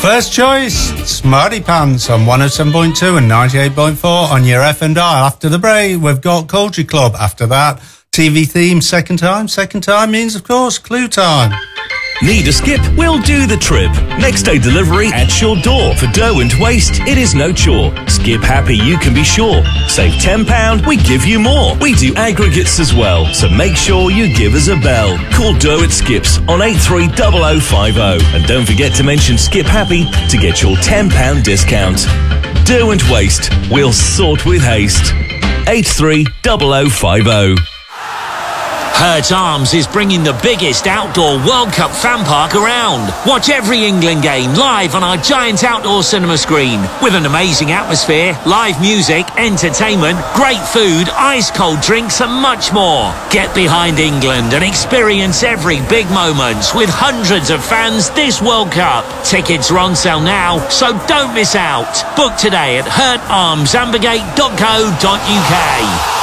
First choice, Smarty Pants on 107.2 and 98.4 on your F&I. After the break, we've got Culture Club. After that, TV theme, second time. Second time means, of course, Clue time. Need a skip? We'll do the trip. Next day delivery at your door. For dough and waste, it is no chore. Skip happy, you can be sure. Save £10, we give you more. We do aggregates as well, so make sure you give us a bell. Call Dough at Skips on 830050. And don't forget to mention Skip Happy to get your £10 discount. Dough and waste, we'll sort with haste. 830050. Hurt Arms is bringing the biggest outdoor World Cup fan park around. Watch every England game live on our giant outdoor cinema screen with an amazing atmosphere, live music, entertainment, great food, ice-cold drinks and much more. Get behind England and experience every big moment with hundreds of fans this World Cup. Tickets are on sale now, so don't miss out. Book today at hurtarmsambergate.co.uk.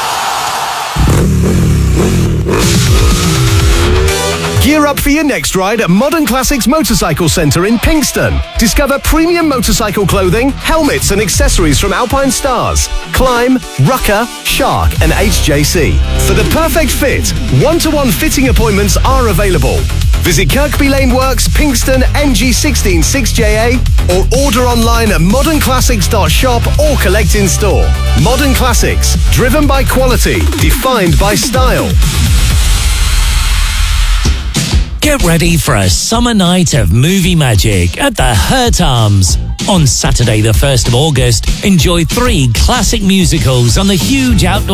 Gear up for your next ride at Modern Classics Motorcycle Centre in Pinxton. Discover premium motorcycle clothing, helmets and accessories from Alpine Stars, Climb, Rucker, Shark and HJC. For the perfect fit, one-to-one fitting appointments are available. Visit Kirkby Lane Works, Pinxton, NG16 6JA or order online at modernclassics.shop or collect in store. Modern Classics, driven by quality, defined by style. Get ready for a summer night of movie magic at the Hurt Arms. On Saturday the 1st of August, enjoy 3 classic musicals on the huge outdoor